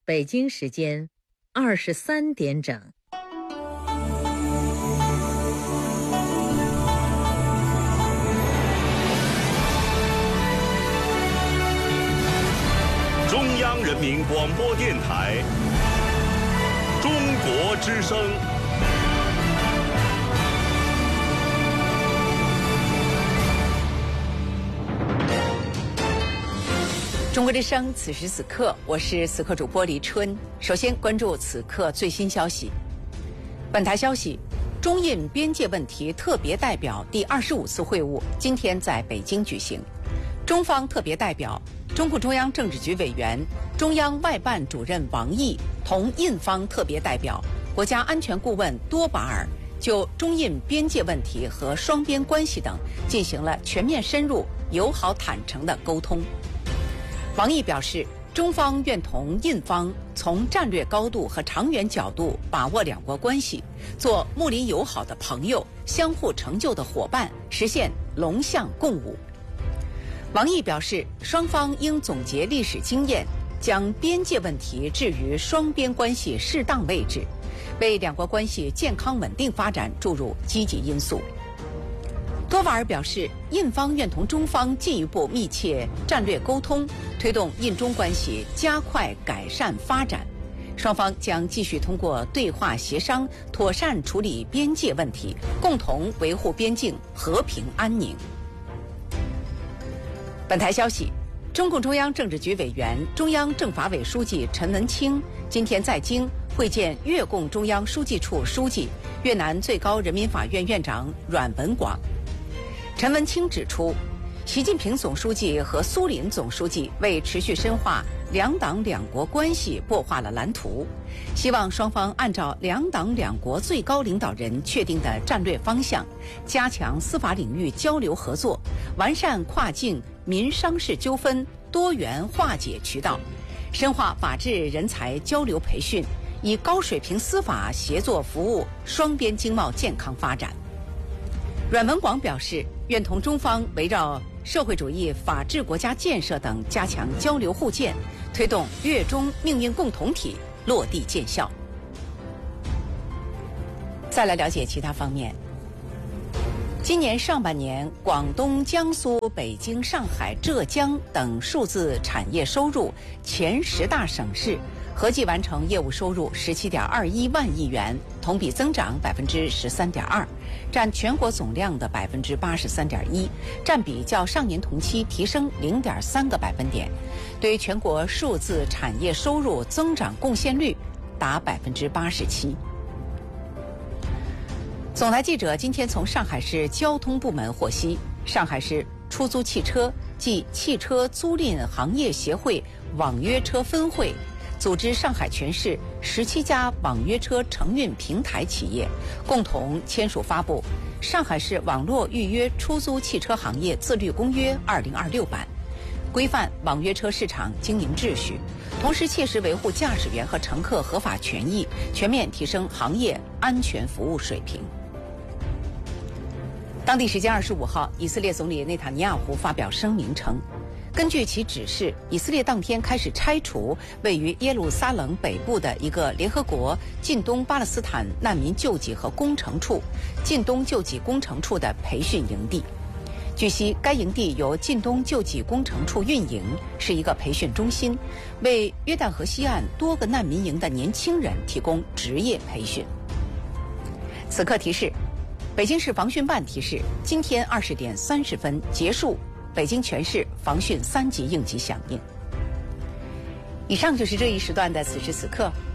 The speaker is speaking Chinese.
北京时间23点整。 中央人民广播电台中国之声。 中国之声，此时此刻，我是此刻主播黎春。首先关注此刻最新消息。本台消息，中印边界问题特别代表第25次会晤今天在北京举行。中方特别代表、中共中央政治局委员、中央外办主任王毅同印方特别代表、国家安全顾问多巴尔就中印边界问题和双边关系等进行了全面深入、友好坦诚的沟通。王毅表示，中方愿同印方从战略高度和长远角度把握两国关系，做睦邻友好的朋友、相互成就的伙伴，实现龙象共舞。王毅表示，双方应总结历史经验，将边界问题置于双边关系适当位置，为两国关系健康稳定发展注入积极因素。多瓦尔表示，印方愿同中方进一步密切战略沟通，推动印中关系加快改善发展。双方将继续通过对话协商，妥善处理边界问题，共同维护边境和平安宁。本台消息，中共中央政治局委员、中央政法委书记陈文清今天在京会见越共中央书记处书记、越南最高人民法院院长阮文广。陈文清指出，习近平总书记和苏林总书记为持续深化两党两国关系擘画了蓝图，希望双方按照两党两国最高领导人确定的战略方向，加强司法领域交流合作，完善跨境民商事纠纷多元化解渠道，深化法治人才交流培训，以高水平司法协作服务双边经贸健康发展。阮文广表示，愿同中方围绕社会主义法治国家建设等加强交流互鉴，推动越中命运共同体落地见效。再来了解其他方面。今年上半年，广东、江苏、北京、上海、浙江等数字产业收入前10大省市合计完成业务收入17.21万亿元，同比增长13.2%，占全国总量的83.1%，占比较上年同期提升0.3个百分点，对全国数字产业收入增长贡献率达87%。总台记者今天从上海市交通部门获悉，上海市出租汽车及汽车租赁行业协会网约车分会组织上海全市17家网约车承运平台企业共同签署发布《上海市网络预约出租汽车行业自律公约2026版》，规范网约车市场经营秩序，同时切实维护驾驶员和乘客合法权益，全面提升行业安全服务水平。当地时间25号，以色列总理内塔尼亚胡发表声明称，根据其指示，以色列当天开始拆除位于耶路撒冷北部的一个联合国近东巴勒斯坦难民救济和工程处近东救济工程处的培训营地。据悉，该营地由近东救济工程处运营，是一个培训中心，为约旦河西岸多个难民营的年轻人提供职业培训。此刻提示，北京市防汛办提示，今天20点30分结束北京全市防汛3级应急响应。以上就是这一时段的此时此刻，